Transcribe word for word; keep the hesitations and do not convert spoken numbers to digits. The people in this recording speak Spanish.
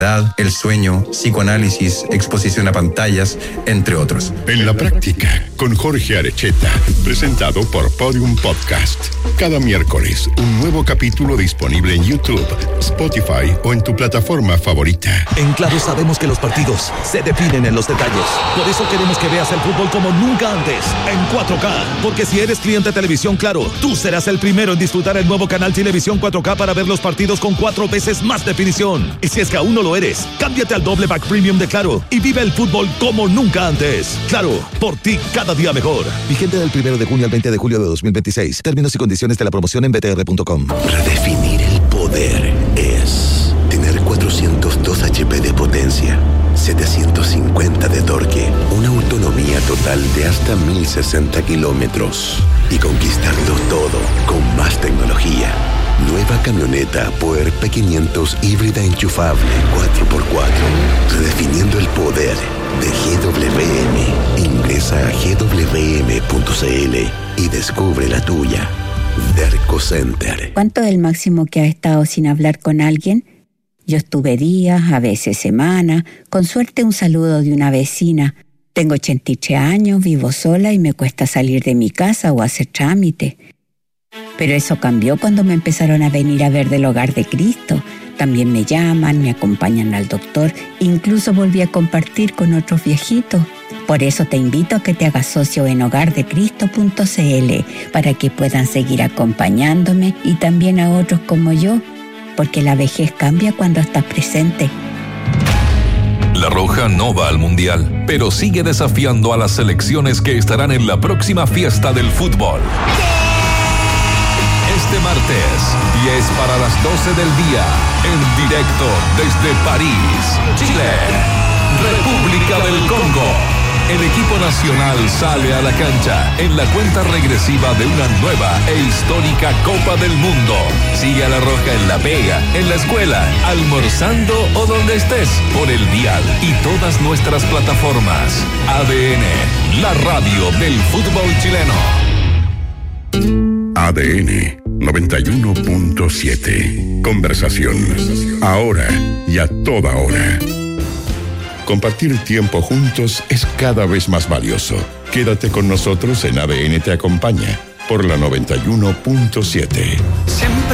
el sueño, psicoanálisis, exposición a pantallas, entre otros. En la práctica, con Jorge Arecheta, presentado por Podium Podcast. Cada miércoles, un nuevo capítulo disponible en YouTube, Spotify o en tu plataforma favorita. En Claro sabemos que los partidos se definen en los detalles. Por eso queremos que veas el fútbol como nunca antes, en cuatro K. Porque si eres cliente de Televisión Claro, tú serás el primero en disfrutar el nuevo canal Televisión cuatro K para ver los partidos con cuatro veces más definición. Y si es que aún no lo eres, cámbiate al doble pack premium de Claro y vive el fútbol como nunca antes. Claro, por ti cada día mejor. Vigente del primero de junio al veinte de julio de dos mil veintiséis. Términos y condiciones de la promoción en b t r punto com. Redefinir el poder es tener cuatrocientos dos H P de potencia, setecientos cincuenta de torque, una autonomía total de hasta mil sesenta kilómetros y conquistarlo todo con más tecnología. Nueva camioneta Puer P quinientos híbrida enchufable cuatro por cuatro. Redefiniendo el poder de G W M. Ingresa a g w m punto c l y descubre la tuya. Derco Center. ¿Cuánto es el máximo que has estado sin hablar con alguien? Yo estuve días, a veces semanas, con suerte un saludo de una vecina. Tengo ochenta y tres años, vivo sola y me cuesta salir de mi casa o hacer trámite. Pero eso cambió cuando me empezaron a venir a ver del Hogar de Cristo. También me llaman, me acompañan al doctor, incluso volví a compartir con otros viejitos. Por eso te invito a que te hagas socio en hogar de cristo punto c l para que puedan seguir acompañándome y también a otros como yo, porque la vejez cambia cuando estás presente. La Roja no va al Mundial, pero sigue desafiando a las selecciones que estarán en la próxima fiesta del fútbol. Este martes, diez para las doce del día, en directo desde París, Chile, República del Congo. El equipo nacional sale a la cancha en la cuenta regresiva de una nueva e histórica Copa del Mundo. Sigue a La Roja en la pega, en la escuela, almorzando o donde estés, por el dial y todas nuestras plataformas. A D N, la radio del fútbol chileno. A D N noventa y uno punto siete. Conversación. Ahora y a toda hora. Compartir tiempo juntos es cada vez más valioso. Quédate con nosotros en A D N Te Acompaña por la noventa y uno punto siete.